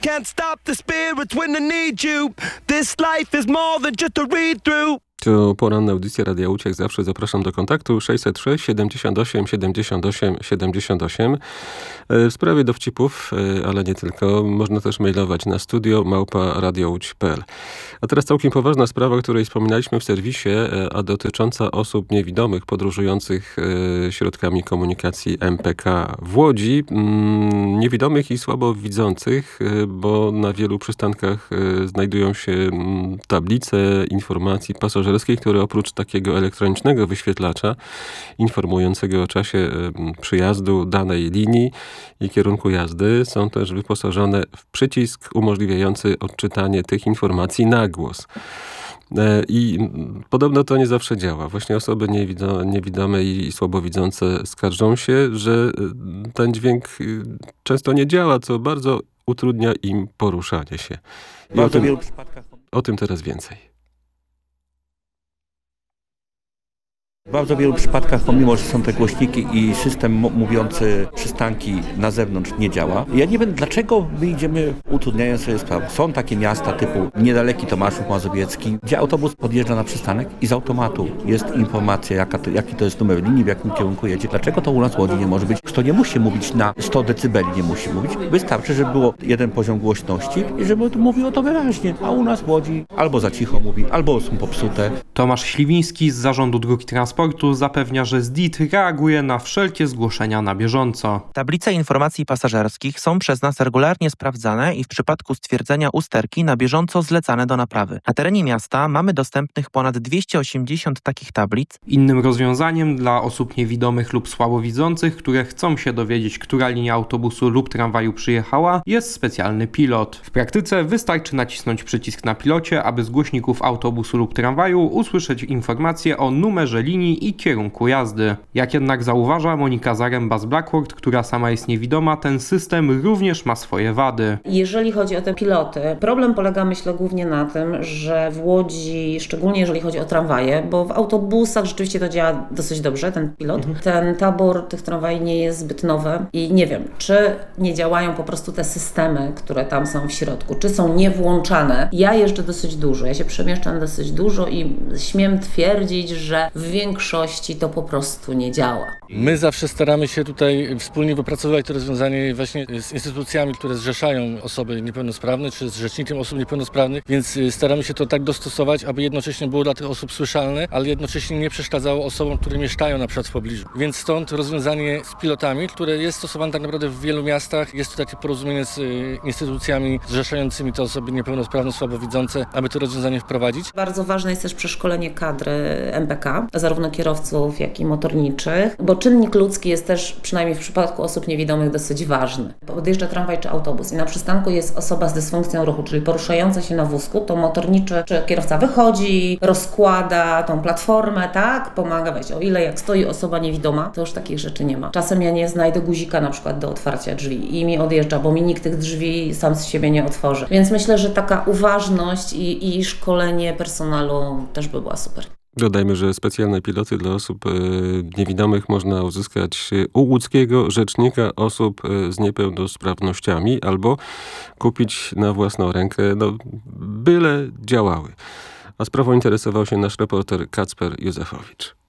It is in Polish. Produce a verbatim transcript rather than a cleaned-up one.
Can't stop the spirits when I need you. This life is more than just a read-through. To poranna audycja Radia Łódź. Jak zawsze zapraszam do kontaktu sześćset sześć siedemdziesiąt osiem siedemdziesiąt osiem siedemdziesiąt osiem. W sprawie dowcipów, ale nie tylko, można też mailować na studio małpa radiołódź kropka p l. A teraz całkiem poważna sprawa, o której wspominaliśmy w serwisie, a dotycząca osób niewidomych podróżujących środkami komunikacji M P K w Łodzi. Niewidomych i słabowidzących, bo na wielu przystankach znajdują się tablice informacji pasażerskich, które oprócz takiego elektronicznego wyświetlacza informującego o czasie przyjazdu danej linii i kierunku jazdy są też wyposażone w przycisk umożliwiający odczytanie tych informacji na głos. I podobno to nie zawsze działa. Właśnie osoby niewidome i słabowidzące skarżą się, że ten dźwięk często nie działa, co bardzo utrudnia im poruszanie się. I o tym, o tym teraz więcej. W bardzo wielu przypadkach, pomimo że są te głośniki i system mówiący przystanki na zewnątrz nie działa. Ja nie wiem, dlaczego my idziemy utrudniając sobie sprawę. Są takie miasta typu niedaleki Tomaszów Mazowiecki, gdzie autobus podjeżdża na przystanek i z automatu jest informacja, jaka to, jaki to jest numer linii, w jakim kierunku jedzie. Dlaczego to u nas w Łodzi nie może być? Kto nie musi mówić na sto decybeli, nie musi mówić. Wystarczy, żeby było jeden poziom głośności i żeby mówiło to wyraźnie. A u nas w Łodzi albo za cicho mówi, albo są popsute. Tomasz Śliwiński z Zarządu Dróg Transportu zapewnia, że Z D I T reaguje na wszelkie zgłoszenia na bieżąco. Tablice informacji pasażerskich są przez nas regularnie sprawdzane i w przypadku stwierdzenia usterki na bieżąco zlecane do naprawy. Na terenie miasta mamy dostępnych ponad dwieście osiemdziesiąt takich tablic. Innym rozwiązaniem dla osób niewidomych lub słabowidzących, które chcą się dowiedzieć, która linia autobusu lub tramwaju przyjechała, jest specjalny pilot. W praktyce wystarczy nacisnąć przycisk na pilocie, aby z głośników autobusu lub tramwaju usłyszeć informację o numerze linii i kierunku jazdy. Jak jednak zauważa Monika Zaręba z Blackboard, która sama jest niewidoma, ten system również ma swoje wady. Jeżeli chodzi o te piloty, problem polega, myślę, głównie na tym, że w Łodzi, szczególnie jeżeli chodzi o tramwaje, bo w autobusach rzeczywiście to działa dosyć dobrze, ten pilot. Mhm. Ten tabor tych tramwajów nie jest zbyt nowy i nie wiem, czy nie działają po prostu te systemy, które tam są w środku, czy są niewłączane. Ja jeżdżę dosyć dużo, ja się przemieszczam dosyć dużo i śmiem twierdzić, że w większości to po prostu nie działa. My zawsze staramy się tutaj wspólnie wypracować to rozwiązanie właśnie z instytucjami, które zrzeszają osoby niepełnosprawne, czy z Rzecznikiem Osób Niepełnosprawnych, więc staramy się to tak dostosować, aby jednocześnie było dla tych osób słyszalne, ale jednocześnie nie przeszkadzało osobom, które mieszkają na przykład w pobliżu. Więc stąd rozwiązanie z pilotami, które jest stosowane tak naprawdę w wielu miastach. Jest to takie porozumienie z instytucjami zrzeszającymi te osoby niepełnosprawne, słabowidzące, aby to rozwiązanie wprowadzić. Bardzo ważne jest też przeszkolenie kadry M P K, zarówno kierowców, jak i motorniczych, bo czynnik ludzki jest też, przynajmniej w przypadku osób niewidomych, dosyć ważny. Podjeżdża tramwaj czy autobus i na przystanku jest osoba z dysfunkcją ruchu, czyli poruszająca się na wózku, to motorniczy czy kierowca wychodzi, rozkłada tą platformę, tak, pomaga wejść. O ile jak stoi osoba niewidoma, to już takich rzeczy nie ma. Czasem ja nie znajdę guzika na przykład do otwarcia drzwi i mi odjeżdża, bo mi nikt tych drzwi sam z siebie nie otworzy. Więc myślę, że taka uważność i, i szkolenie personalu też by była super. Dodajmy, że specjalne piloty dla osób e, niewidomych można uzyskać u łódzkiego rzecznika osób e, z niepełnosprawnościami albo kupić na własną rękę, no byle działały. A sprawą interesował się nasz reporter Kacper Józefowicz.